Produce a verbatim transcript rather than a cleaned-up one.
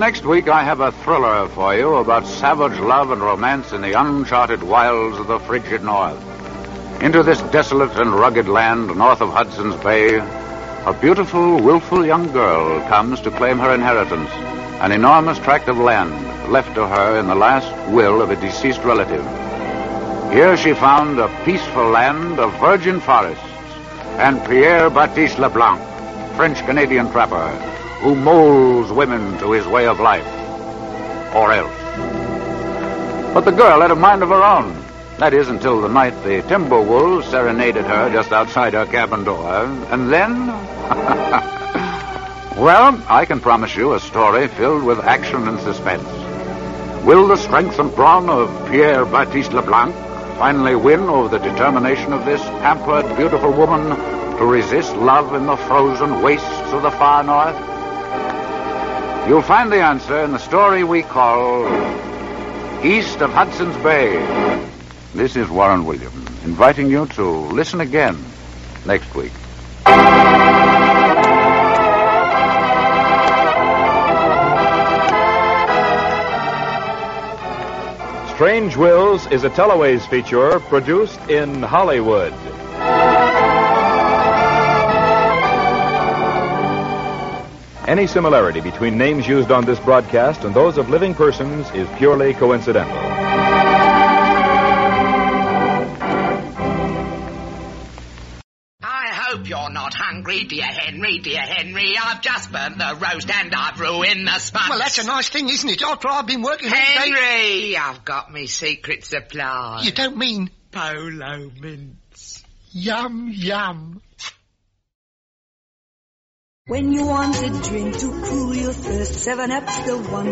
Next week, I have a thriller for you about savage love and romance in the uncharted wilds of the frigid north. Into this desolate and rugged land north of Hudson's Bay, a beautiful, willful young girl comes to claim her inheritance, an enormous tract of land left to her in the last will of a deceased relative. Here she found a peaceful land of virgin forests and Pierre Baptiste Leblanc, French-Canadian trapper, who molds women to his way of life, or else. But the girl had a mind of her own. That is, until the night the timber wolves serenaded her just outside her cabin door. And then... well, I can promise you a story filled with action and suspense. Will the strength and brawn of Pierre Baptiste Leblanc finally win over the determination of this pampered, beautiful woman to resist love in the frozen wastes of the far north? You'll find the answer in the story we call East of Hudson's Bay. This is Warren Williams, inviting you to listen again next week. Strange Wills is a Teleways feature produced in Hollywood. Any similarity between names used on this broadcast and those of living persons is purely coincidental. I hope you're not hungry, dear Henry, dear Henry. I've just burnt the roast and I've ruined the sponge. Well, that's a nice thing, isn't it? After I've been working all day... Henry, I've got me secret supply. You don't mean... Polo mints. Yum, yum. When you want a drink to cool your thirst, seven up's the one.